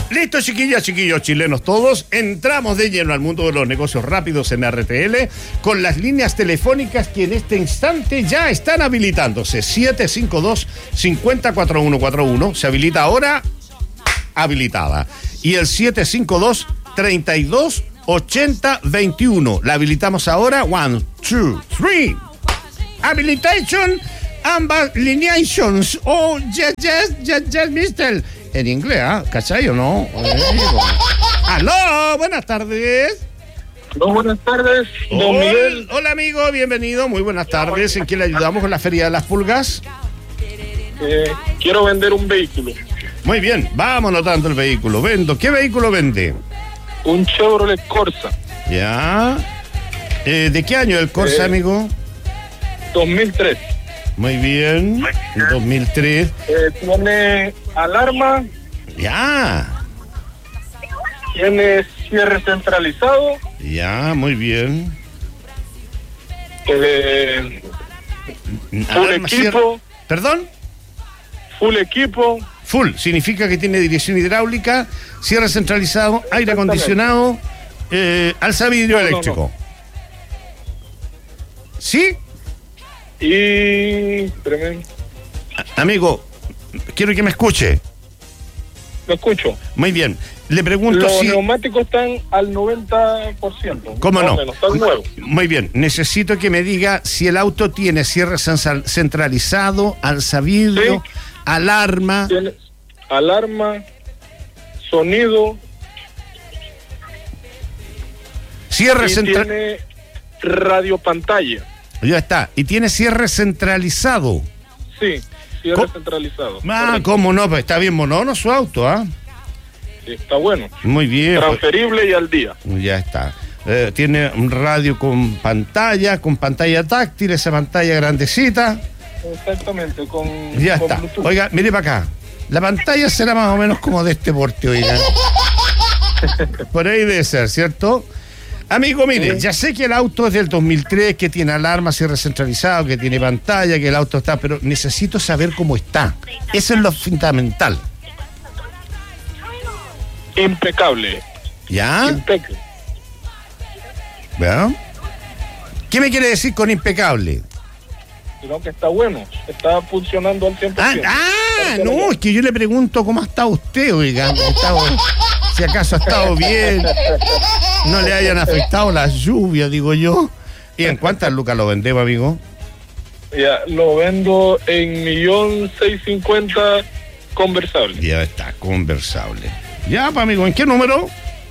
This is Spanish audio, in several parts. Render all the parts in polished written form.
Listo, chiquillas, chiquillos, chilenos todos. Entramos de lleno al mundo de los negocios rápidos en RTL con las líneas telefónicas que en este instante ya están habilitándose. 752-504141. Se habilita ahora, habilitada. Y el 752-328021. La habilitamos ahora. 1, 2, 3. Habilitation and lineations. Oh, yes, mister. En inglés, ¿cachai o no? ¡Aló! Buenas tardes. Hola, buenas tardes, don Miguel. Hola, amigo, bienvenido. Muy buenas tardes. ¿En qué le ayudamos con la Feria de las Pulgas? Quiero vender un vehículo. Muy bien, vamos notando el vehículo. Vendo. ¿Qué vehículo vende? Un Chevrolet Corsa. Ya. ¿De qué año el Corsa, amigo? 2003. Muy bien. 2003. Tiene alarma. Ya. Tiene cierre centralizado. Ya, muy bien. Full equipo. ¿Perdón? Full equipo. Full, significa que tiene dirección hidráulica, cierre centralizado, aire acondicionado, alzavidrio eléctrico. No. ¿Sí? Y... Amigo, quiero que me escuche. Lo escucho. Muy bien. Le pregunto Los si... neumáticos están al 90%. ¿Cómo no? Menos, están nuevos. Muy bien. Necesito que me diga si el auto tiene cierre centralizado, alzavidrio, Sí. alarma. Tiene alarma, sonido. Cierre Y centralizado. tiene radio pantalla. Ya está. Y tiene cierre centralizado. Sí, cierre centralizado. Correcto. ¿Cómo no? Pues está bien monono su auto, ¿ah? Sí, está bueno. Muy bien. Transferible y al día. Ya está. Tiene un radio con pantalla táctil, esa pantalla grandecita. Exactamente, Ya con está. Bluetooth. Oiga, mire para acá. La pantalla será más o menos como de este porte, oiga. Por ahí debe ser, ¿cierto? Amigo, mire, Sí. ya sé que el auto es del 2003, que tiene alarma, cierre centralizado, que tiene pantalla, que el auto está, pero necesito saber cómo está. Eso es lo fundamental. Impecable. ¿Ya? Impecable. ¿Verdad? ¿Qué me quiere decir con impecable? Sino que está bueno. Está funcionando al 100%. No, es que yo le pregunto cómo está usted, oiga. Si acaso ha estado bien, no le hayan afectado las lluvias, digo yo. ¿Y en cuántas lucas lo vendemos, amigo? Ya, lo vendo en 1.650.000 conversable. Ya está, conversable. Ya, pues, amigo, ¿en qué número?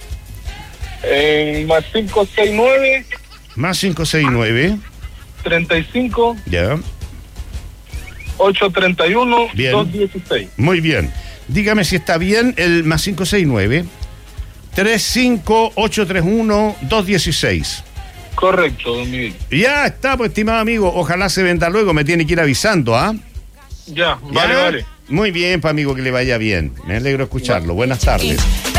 En más 569 Más 569. 35 Ya, 831 Bien. 216. muy bien. Dígame si está bien el más 569 35831 216. Correcto, don Miguel. Ya está, pues, estimado amigo. Ojalá se venda luego, me tiene que ir avisando, ¿ah? Ya, ¿Ya? vale. Muy bien, pa' amigo, que le vaya bien. Me alegro escucharlo. Buenas tardes.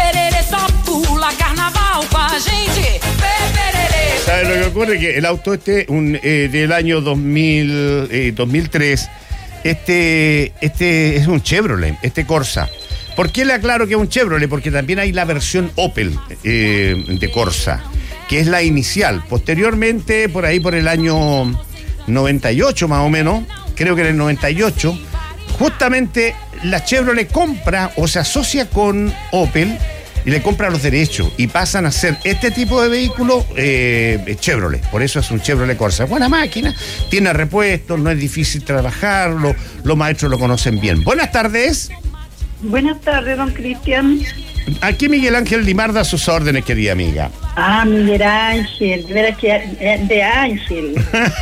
¿Sabes lo que ocurre? Que el auto del año 2003, este es un Chevrolet, este Corsa. ¿Por qué le aclaro que es un Chevrolet? Porque también hay la versión Opel de Corsa, que es la inicial. Posteriormente, por ahí por el año 98 más o menos, creo que en el 98, justamente la Chevrolet compra o se asocia con Opel y le compra los derechos y pasan a ser este tipo de vehículo Chevrolet. Por eso es un Chevrolet Corsa. Buena máquina, tiene repuestos, no es difícil trabajarlo, los maestros lo conocen bien. Buenas tardes. Buenas tardes, don Cristian. Aquí Miguel Ángel Limarda, a sus órdenes, querida amiga. Miguel Ángel, de veras que de Ángel.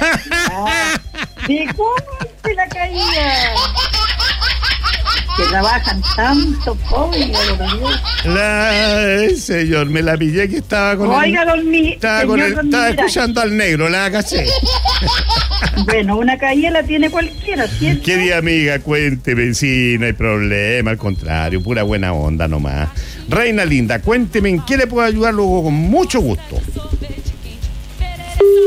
¿De cómo se la caía? Que trabajan tanto, oiga, don Dios. Señor, me la pillé que estaba con Oiga, don Miguel. estaba escuchando al negro, la caché. Bueno, una caída la tiene cualquiera, ¿cierto? Querida amiga, cuénteme, sí, no hay problema, al contrario, pura buena onda nomás. Reina linda, cuénteme en qué le puedo ayudar luego con mucho gusto.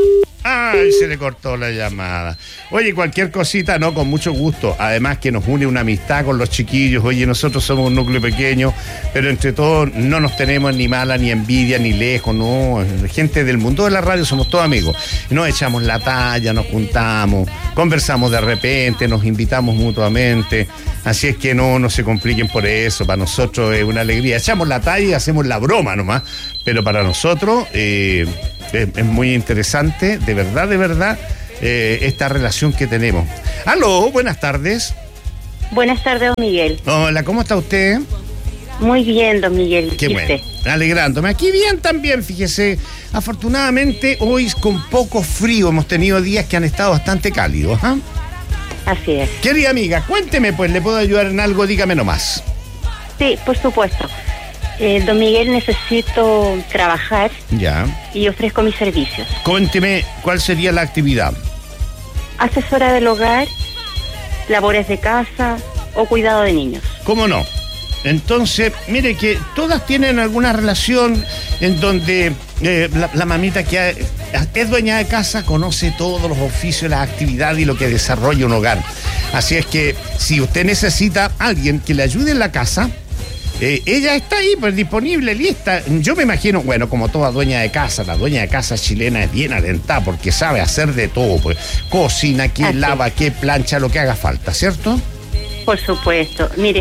Ay, se le cortó la llamada. Oye, cualquier cosita, no, con mucho gusto. Además que nos une una amistad con los chiquillos. Oye, nosotros somos un núcleo pequeño, pero entre todos no nos tenemos ni mala, ni envidia, ni lejos, no. Gente del mundo de la radio somos todos amigos. Nos echamos la talla, nos juntamos, conversamos de repente, nos invitamos mutuamente. Así es que no se compliquen por eso. Para nosotros es una alegría. Echamos la talla y hacemos la broma nomás. Pero para nosotros es muy interesante, de verdad, esta relación que tenemos. Aló, buenas tardes. Buenas tardes, don Miguel. Hola, ¿cómo está usted? Muy bien, don Miguel. Qué bueno, alegrándome. Aquí bien también, fíjese. Afortunadamente, hoy con poco frío, hemos tenido días que han estado bastante cálidos. ¿Ah? Así es. Querida amiga, cuénteme, pues, ¿le puedo ayudar en algo? Dígame nomás. Sí, por supuesto. Don Miguel, necesito trabajar. Ya. Y ofrezco mis servicios. Cuénteme, ¿cuál sería la actividad? Asesora del hogar, labores de casa o cuidado de niños. ¿Cómo no? Entonces, mire que todas tienen alguna relación en donde la mamita que es dueña de casa conoce todos los oficios, las actividades y lo que desarrolla un hogar. Así es que si usted necesita a alguien que le ayude en la casa, ella está ahí, pues disponible, lista. Yo me imagino, bueno, como toda dueña de casa, la dueña de casa chilena es bien alentada porque sabe hacer de todo, pues cocina, que lava, que plancha, lo que haga falta, ¿cierto? Por supuesto. Mire,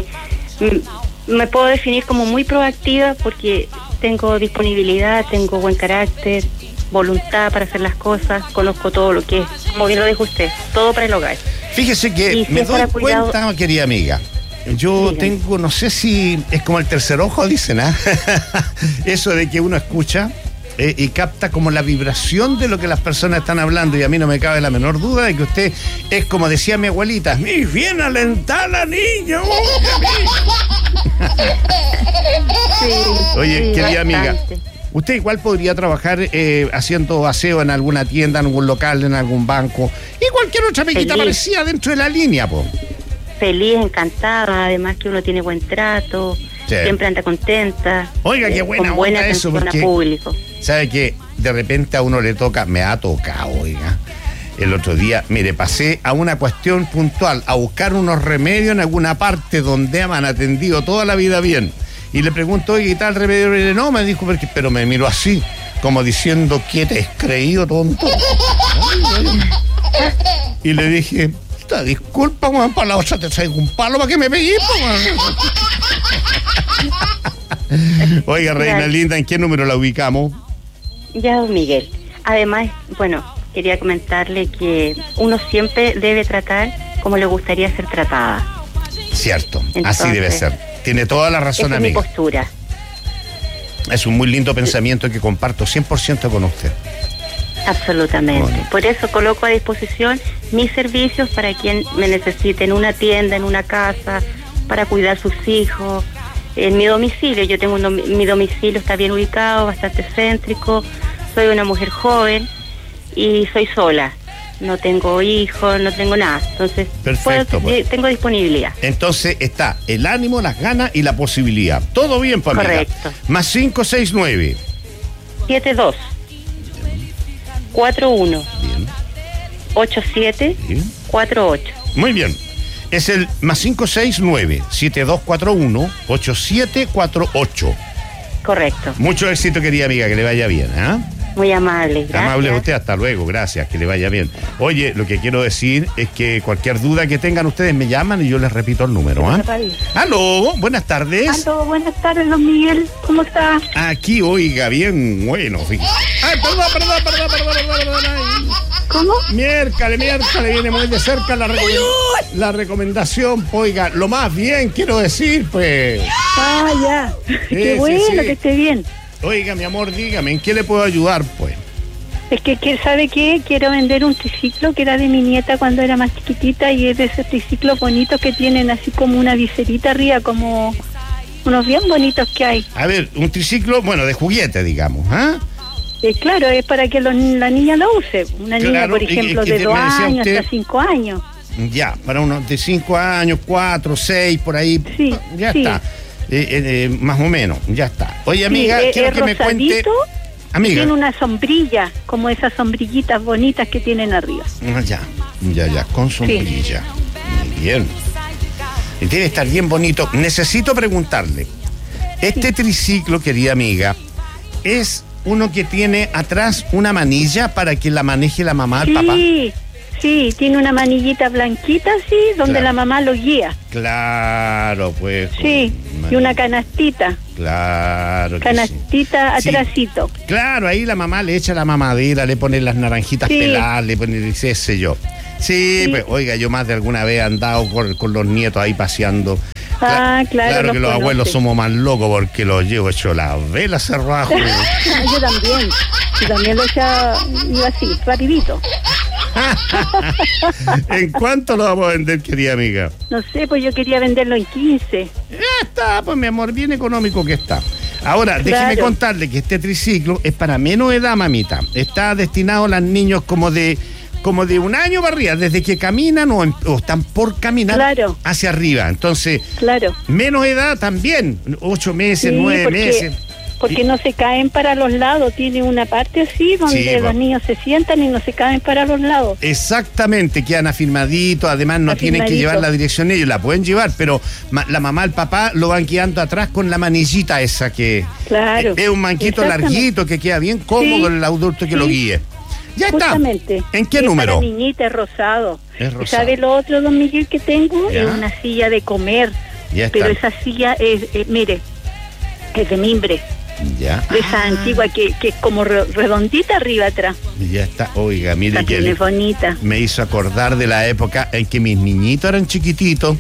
me puedo definir como muy proactiva porque tengo disponibilidad, tengo buen carácter, voluntad para hacer las cosas, conozco todo lo que es, como bien lo dijo usted, todo para el hogar. Fíjese que me doy cuenta, querida amiga, yo tengo, no sé si es como el tercer ojo, dicen, ¿ah? Eso de que uno escucha y capta como la vibración de lo que las personas están hablando, y a mí no me cabe la menor duda de que usted es, como decía mi abuelita, bien alentada, niño. Sí, oye, querida amiga, bastante. usted igual podría trabajar haciendo aseo en alguna tienda, en algún local, en algún banco, y cualquier otra amiguita parecida dentro de la línea, po. Feliz, encantada, además que uno tiene buen trato, siempre anda contenta. Oiga, qué buena con buena onda eso, atención porque a público. sabe que de repente a uno le toca, me ha tocado, oiga. El otro día, mire, pasé a una cuestión puntual, a buscar unos remedios en alguna parte donde me han atendido toda la vida bien. Y le pregunto, oye, ¿y tal remedio? Y no, me dijo, pero me miró así, como diciendo, ¿qué te has creído, tonto? Y le dije, disculpa, Juan, para la otra te traigo un palo para que me pegues, Oiga, reina linda, ¿en qué número la ubicamos? Ya, don Miguel. Además, bueno, quería comentarle que uno siempre debe tratar como le gustaría ser tratada. Cierto, entonces, así debe ser. Tiene toda la razón, esa amiga. Es mi postura. Es un muy lindo pensamiento que comparto 100% con usted. Absolutamente. Bueno. Por eso coloco a disposición mis servicios para quien me necesite en una tienda, en una casa, para cuidar sus hijos, en mi domicilio. Yo tengo mi domicilio está bien ubicado, bastante céntrico, soy una mujer joven y soy sola. No tengo hijos, no tengo nada. Entonces, perfecto, tengo disponibilidad. Entonces está el ánimo, las ganas y la posibilidad. Todo bien, familia. Correcto. Más 569 72 41 bien. 87 Bien. 48. Muy bien. Es el más 569 7241 8748. Correcto. Mucho éxito, querida amiga, que le vaya bien, ¿ah? Muy amable, gracias. Amable usted, hasta luego, gracias, que le vaya bien. Oye, lo que quiero decir es que cualquier duda que tengan ustedes me llaman y yo les repito el número, ¿ah? Aló, buenas tardes. Aló, buenas tardes, don Miguel, ¿cómo está? Aquí, oiga, bien bueno, fíjate. Ay, perdón. ¿Cómo? Miércale, viene muy de cerca la recomendación, oiga, lo más bien quiero decir, pues. Ah, ya, qué bueno, sí. que esté bien. Oiga, mi amor, dígame, ¿en qué le puedo ayudar, pues? Es que, ¿sabe qué? Quiero vender un triciclo que era de mi nieta cuando era más chiquitita y es de esos triciclos bonitos que tienen así como una viserita arriba, como unos bien bonitos que hay. A ver, un triciclo, bueno, de juguete, digamos, ¿ah? Claro, es para que la niña lo use. Una niña, por ejemplo, de 2 años usted, hasta 5 años. Ya, para unos de 5 años, 4, 6, por ahí. Sí, ya sí. está. Más o menos, ya está. Oye, amiga, quiero que me cuente. Amiga. Tiene una sombrilla, como esas sombrillitas bonitas que tienen arriba. Ya, con sombrilla. Muy bien. Y debe estar bien bonito. Necesito preguntarle, este triciclo, querida amiga, ¿es uno que tiene atrás una manilla para que la maneje la mamá al papá? Sí, tiene una manillita blanquita, sí, donde Claro. la mamá lo guía. Claro, pues. Sí, y una canastita. Claro. Canastita sí. atrásito. Claro, ahí la mamá le echa la mamadera, le pone las naranjitas Sí. peladas, le pone, qué sé yo. Sí, Sí. pues, oiga, yo más de alguna vez he andado con los nietos ahí paseando. Claro, Claro que los conoce. abuelos somos más locos porque los llevo hecho la vela cerrada. Yo también lo iba así, rapidito. ¿En cuánto lo vamos a vender, querida amiga? No sé, pues yo quería venderlo en 15. Ya está, pues mi amor, bien económico que está. Ahora, déjeme Claro. contarle que este triciclo es para menos edad, mamita. Está destinado a los niños como de 1 año para arriba, desde que caminan o están por caminar Claro. hacia arriba. Entonces, Claro. menos edad también, 8 meses, Sí, 9 meses. Porque no se caen para los lados, tiene una parte así donde Sí, los pues. niños se sientan y no se caen para los lados. Exactamente, quedan afirmaditos, además no tienen que Afirmadito. llevar la dirección ellos, la pueden llevar, pero la mamá, el papá lo van guiando atrás con la manillita esa que Claro. es un manquito Exactamente. larguito que queda bien cómodo Sí, el adulto que lo sí. guíe. Ya Justamente. está. ¿En qué Es número? Para niñita, es rosado. Es ¿Y rosado. sabe lo otro, don Miguel, que tengo? Ya. Es una silla de comer. Ya Pero está. esa silla es mire, es de mimbre. Ya. De esa antigua que es como redondita arriba atrás. Ya está. Oiga, mire También que es bonita. me hizo acordar de la época en que mis niñitos eran chiquititos.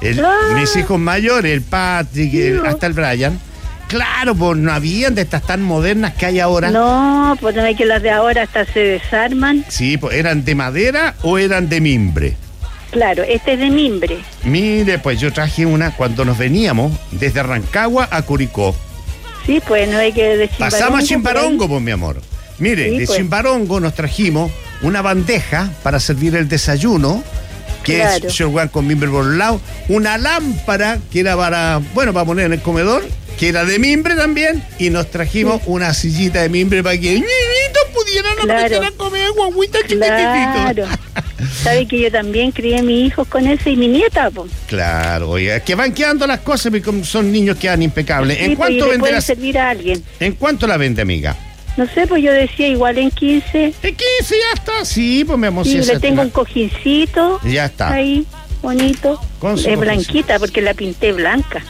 Mis hijos mayores, el Patrick, hasta el Brian. Claro, pues no habían de estas tan modernas que hay ahora. No, pues no hay que las de ahora hasta se desarman. Sí, pues eran de madera o eran de mimbre. Claro, este es de mimbre. Mire, pues yo traje una cuando nos veníamos desde Rancagua a Curicó. Sí, pues no hay que de Chimbarongo. Pasamos a Chimbarongo, pues mi amor. Mire, Sí, de pues. Chimbarongo nos trajimos una bandeja para servir el desayuno, que Claro. es Sherwan con mimbre por un lado, una lámpara que era para poner en el comedor, que era de mimbre también, y nos trajimos una sillita de mimbre para que niñitos pudieran Claro. aprender a comer guaguitas Claro. chiquititos. Sabe que yo también crié a mis hijos con ese y mi nieta, pues. Claro, oiga, que van quedando las cosas porque como son niños que quedan impecables. Sí, ¿En pues, y cuánto le vende pueden servir a alguien. ¿En cuánto la vende, amiga? No sé, pues yo decía igual en 15. ¿En 15 ya está? Sí, pues mi amor. Y sí, le esa tengo tela. un cojincito Ya está. ahí, bonito. Con su Es cojincito. blanquita porque la pinté blanca.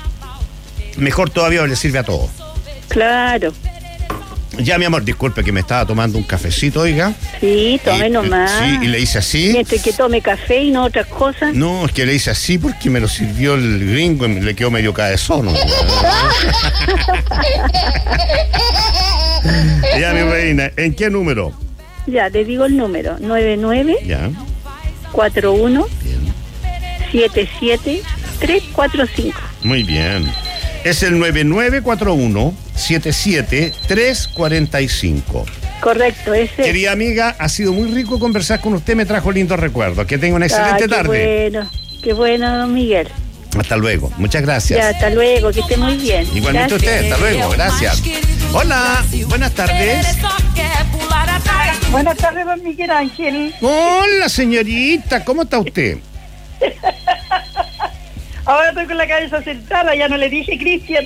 Mejor todavía le sirve a todo. Claro. Ya, mi amor, disculpe que me estaba tomando un cafecito, oiga. Sí, tome Y- nomás. Sí, y le hice así. Mientras que tome café y no otras cosas. No, es que le hice así porque me lo sirvió el gringo y le quedó medio cabezón. ¿No? Ya, mi reina, ¿en qué número? Ya, le digo el número. 99 Ya, 41 bien. 77 345. Muy bien. Es el 9941-77-345. Correcto, ese. Querida amiga, ha sido muy rico conversar con usted, me trajo lindos recuerdos. Que tenga una excelente tarde. Qué bueno, don Miguel. Hasta luego, muchas gracias. Ya, hasta luego, que esté muy bien. Igualmente Gracias. usted, hasta luego, gracias. Hola, buenas tardes. Buenas tardes, don Miguel Ángel. Hola, señorita, ¿cómo está usted? Ahora estoy con la cabeza sentada, ya no le dije Cristian.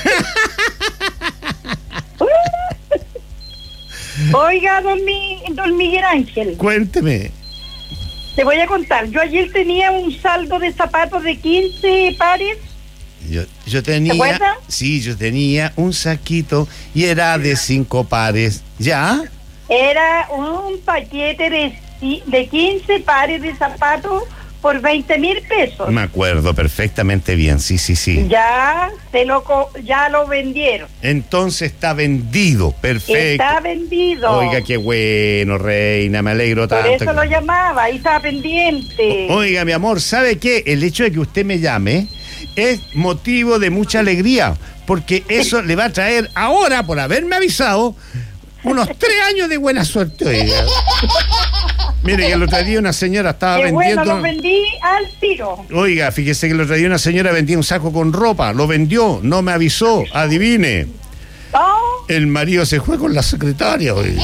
Oiga, don Miguel Ángel, Cuénteme. te voy a contar. Yo ayer tenía un saldo de zapatos de 15 pares. Yo tenía, ¿Te acuerdas? sí, yo tenía un saquito y era de 5 pares. ¿Ya? Era un paquete de 15 pares de zapatos por 20,000 pesos. Me acuerdo perfectamente bien, sí, sí, sí. Ya ya lo vendieron. Entonces está vendido, perfecto. Está vendido. Oiga, qué bueno, reina, me alegro Por tanto. eso lo llamaba, ahí estaba pendiente. Oiga, mi amor, ¿sabe qué? El hecho de que usted me llame es motivo de mucha alegría, porque eso le va a traer ahora, por haberme avisado, unos 3 años de buena suerte. Oiga. Mire, que el otro día una señora estaba Qué bueno, vendiendo... lo vendí al tiro. Oiga, fíjese que el otro día una señora vendía un saco con ropa, lo vendió, no me avisó, adivine. Oh, El marido se fue con la secretaria hoy.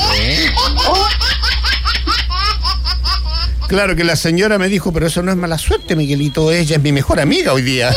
Claro que la señora me dijo, pero eso no es mala suerte, Miguelito, ella es mi mejor amiga hoy día.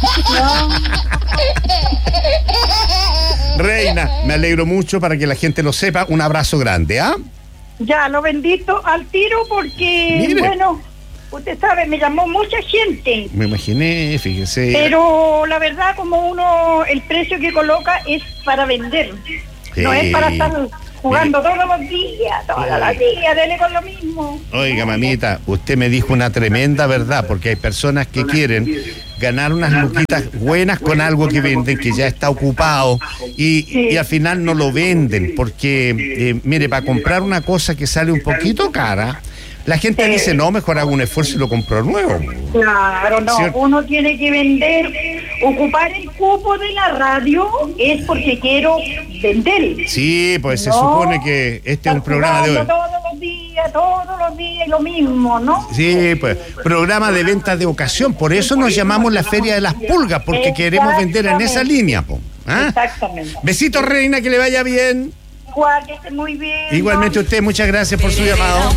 Reina, me alegro mucho para que la gente lo sepa. Un abrazo grande, ¿ah? Ya, lo bendito al tiro porque, Mire. bueno, usted sabe, me llamó mucha gente. Me imaginé, fíjese. Pero la verdad, como el precio que coloca es para vender. Sí. No es para estar jugando todos los días, dele con lo mismo. Oiga, mamita, usted me dijo una tremenda verdad, porque hay personas que quieren ganar unas luquitas buenas con algo que venden, que ya está ocupado, y al final no lo venden, porque, mire, para comprar una cosa que sale un poquito cara, la gente dice, no, mejor hago un esfuerzo y lo compro nuevo. Claro, no, ¿cierto? uno tiene que vender, ocupar el cupo de la radio es porque quiero vender. Sí, pues se No, supone que este es un programa de... todos los días lo mismo, ¿no? Sí, pues, programa de ventas de ocasión, por eso nos llamamos la Feria de las Pulgas, porque queremos vender en esa línea, po. ¿Ah? Exactamente. Besitos, Reina, que le vaya bien. Igual, que esté muy bien. Igualmente usted, muchas gracias por su llamado.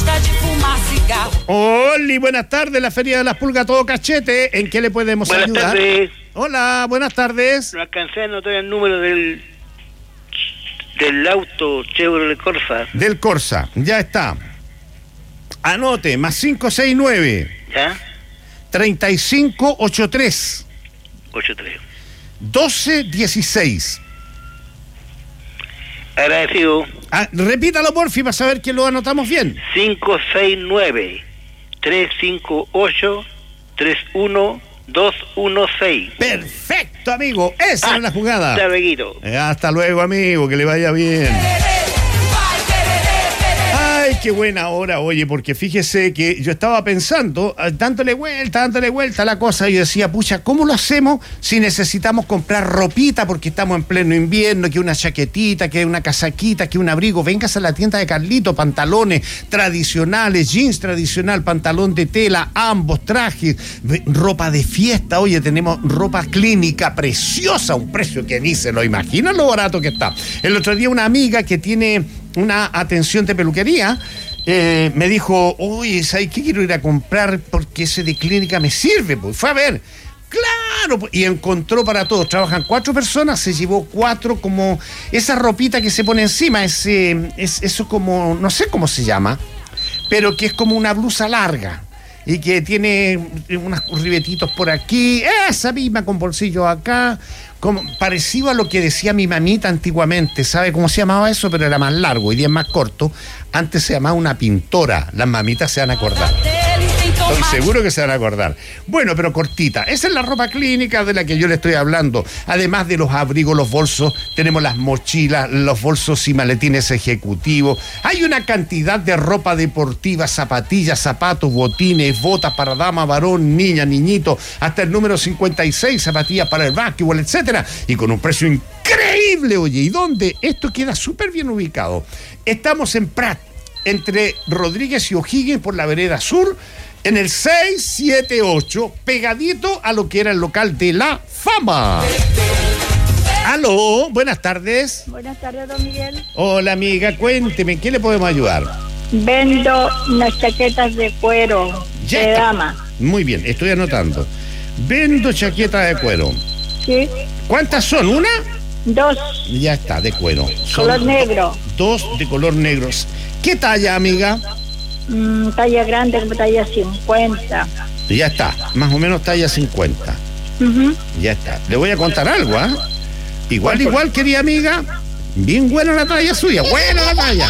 Hola, buenas tardes, la Feria de las Pulgas, todo cachete. ¿En qué le podemos ayudar? Buenas tardes. Hola, buenas tardes. No alcancé a anotar el número del auto Chevrolet Corsa. Del Corsa, ya está. Anote, más 569 ¿Ya? 3583 83. 1216. Agradecido. Repítalo, porfi, para saber que lo anotamos bien. 569-358-31216. Perfecto, amigo. Esa es la jugada. Hasta luego. Hasta luego, amigo. Que le vaya bien. Ay, qué buena hora, oye, porque fíjese que yo estaba pensando, dándole vuelta a la cosa, y yo decía, pucha, ¿cómo lo hacemos si necesitamos comprar ropita porque estamos en pleno invierno, que una chaquetita, que una casaquita, que un abrigo? Véngase a la tienda de Carlito, pantalones tradicionales, jeans tradicional, pantalón de tela, ambos trajes, ropa de fiesta. Oye, tenemos ropa clínica preciosa, un precio que ni se lo imaginan lo barato que está. El otro día una amiga que tiene una atención de peluquería me dijo, oye, ¿sabes qué? Quiero ir a comprar porque ese de clínica me sirve. Pues fue a ver, claro, y encontró para todos. Trabajan 4 personas, se llevó 4 como esa ropita que se pone encima, es eso como, no sé cómo se llama, pero que es como una blusa larga y que tiene unos ribetitos por aquí, esa misma con bolsillos acá, como parecido a lo que decía mi mamita antiguamente. ¿Sabe cómo se llamaba eso? Pero era más largo, hoy día es más corto. Antes se llamaba una pintora. Las mamitas se van a acordar. Estoy seguro que se van a acordar. Bueno, pero cortita. Esa es la ropa clínica de la que yo le estoy hablando. Además de los abrigos, los bolsos, tenemos las mochilas, los bolsos y maletines ejecutivos. Hay una cantidad de ropa deportiva, zapatillas, zapatos, botines, botas para dama, varón, niña, niñito, hasta el número 56, zapatillas para el básquetbol, etcétera. Y con un precio increíble, oye. ¿Y dónde? Esto queda súper bien ubicado. Estamos en Prat, entre Rodríguez y O'Higgins, por la vereda sur, en el 678, pegadito a lo que era el local de La Fama. Aló, buenas tardes. Buenas tardes, don Miguel. Hola, amiga, cuénteme, ¿qué le podemos ayudar? Vendo unas chaquetas de cuero Ya de está. dama. Muy bien, estoy anotando. Vendo chaqueta de cuero. ¿Sí? ¿Cuántas son? ¿Una? 2, Ya está, de cuero. Son color negro. 2 de color negro. ¿Qué talla, amiga? Talla grande, como talla 50. Ya está, más o menos talla 50. Ujú. Ya está. Le voy a contar algo, ¿ah? Igual, querida amiga. Bien buena la talla suya, buena la talla.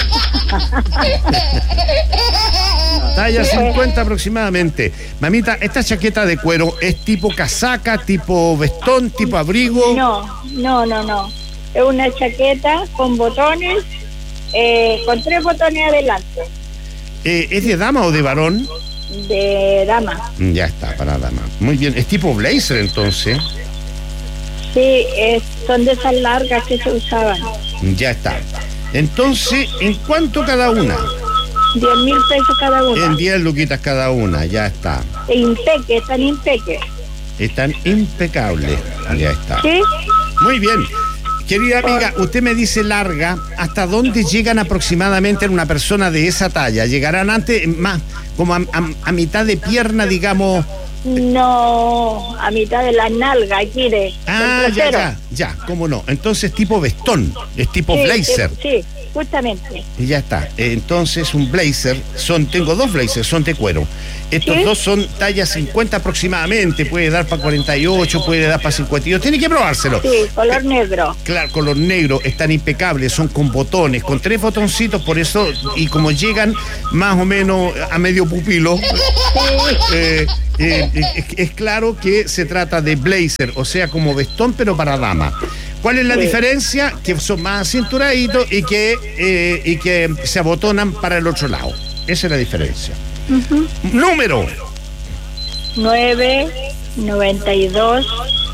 Talla 50 aproximadamente. Mamita, esta chaqueta de cuero es tipo casaca, tipo vestón, tipo abrigo. No. Es una chaqueta con botones, con 3 botones adelante. ¿Es de dama o de varón? De dama. Ya está, para dama. Muy bien, es tipo blazer entonces. Sí, son de esas largas que se usaban. Ya está. Entonces, ¿en cuánto cada una? 10.000 pesos cada una. En 10 luquitas cada una, ya está. Impeque, están impeque. Están impecables. Ya está. ¿Sí? Muy bien. Querida amiga, usted me dice larga, ¿hasta dónde llegan aproximadamente en una persona de esa talla? ¿Llegarán antes, más, como a mitad de pierna, digamos? No, a mitad de la nalga, aquí del trasero. Ya, cómo no. Entonces tipo vestón, es tipo blazer. Sí, justamente. Y ya está. Entonces un blazer, tengo dos blazers, son de cuero. Estos dos son talla 50 aproximadamente, puede dar para 48, puede dar para 52, tiene que probárselo. Sí, color negro. Claro, color negro, están impecables, son con botones, con 3 botoncitos, por eso, y como llegan más o menos a medio pupilo, es claro que se trata de blazer, o sea, como vestón, pero para dama. ¿Cuál es la diferencia? Que son más cinturaditos y que se abotonan para el otro lado. Esa es la diferencia. Uh-huh. Número 992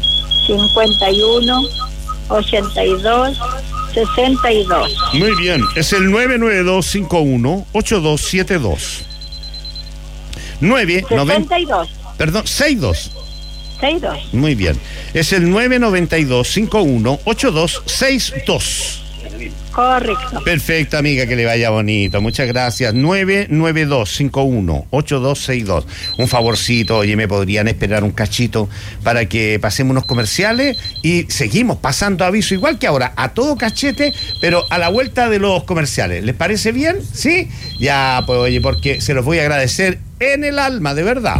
51 82 62. Muy bien, es el 992518272. 62. Perdón, 62. 62. Muy bien. Es el 992518262. Correcto. Perfecto, amiga, que le vaya bonito. Muchas gracias. 992518262. Un favorcito, oye, ¿me podrían esperar un cachito para que pasemos unos comerciales? Y seguimos pasando aviso igual que ahora, a todo cachete, pero a la vuelta de los comerciales. ¿Les parece bien? ¿Sí? Ya, pues, oye, porque se los voy a agradecer en el alma, de verdad.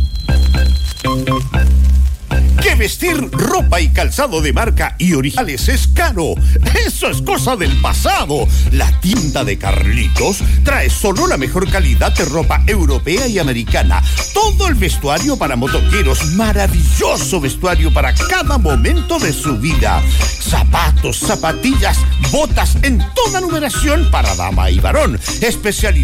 Que vestir ropa y calzado de marca y originales es caro. Eso es cosa del pasado. La tienda de Carlitos trae solo la mejor calidad de ropa europea y americana. Todo el vestuario para motoqueros. Maravilloso vestuario para cada momento de su vida. Zapatos, zapatillas, botas en toda numeración para dama y varón. Especialidad